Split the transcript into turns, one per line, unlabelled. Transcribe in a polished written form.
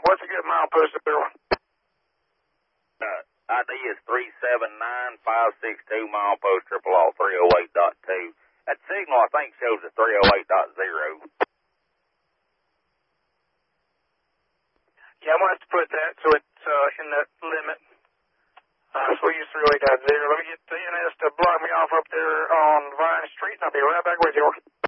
What's a good milepost up there?
ID is 379-562 milepost, triple all 308.2. That signal, I think, shows a 308.0.
Yeah, I'm going to have to put that so it's in that limit. So we use 308.0. Let me get the NS to block me off up there on Vine Street, and I'll be right back with you.